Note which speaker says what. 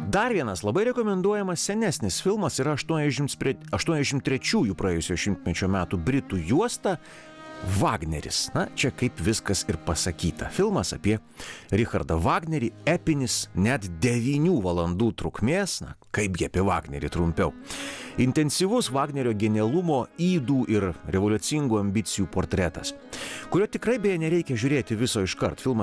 Speaker 1: Dar vienas labai rekomenduojamas senesnis filmas yra 83 praėjusio šimtmečio metų britų juosta Vagneris. Na, čia kaip viskas ir pasakyta. Filmas apie Richardą Vagnerį, epinis, net 9 valandų trukmės, na, kaipgi apie Vagnerį trumpiau. Intensyvus Vagnerio genialumo, ydų ir revoliucingų ambicijų portretas, kurio tikrai beje nereikia žiūrėti viso iškart. Filmas